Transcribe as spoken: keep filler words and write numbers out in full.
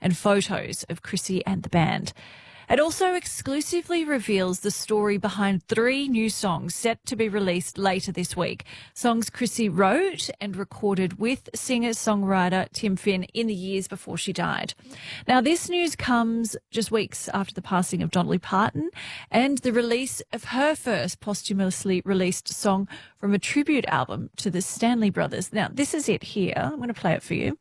and photos of Chrissy and the band. It also exclusively reveals the story behind three new songs set to be released later this week. Songs Chrissy wrote and recorded with singer-songwriter Tim Finn in the years before she died. Now, this news comes just weeks after the passing of Dolly Parton and the release of her first posthumously released song from a tribute album to the Stanley Brothers. Now, this is it here. I'm going to play it for you.